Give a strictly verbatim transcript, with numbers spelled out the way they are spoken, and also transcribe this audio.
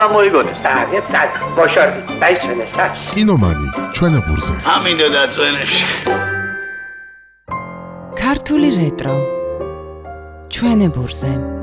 მოიგონეს. Ძალიან ძალიან ბოშორდი, დაიშვენე საჩი. კინომანი, ჩვენებურზე. ამინდა დაწვენებში. ქართული რეტრო. ჩვენებურზე.